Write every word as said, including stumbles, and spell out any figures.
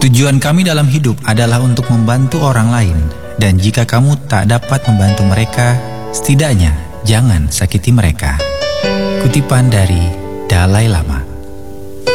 Tujuan kami dalam hidup adalah untuk membantu orang lain, dan jika kamu tak dapat membantu mereka, setidaknya jangan sakiti mereka. Kutipan dari Dalai Lama.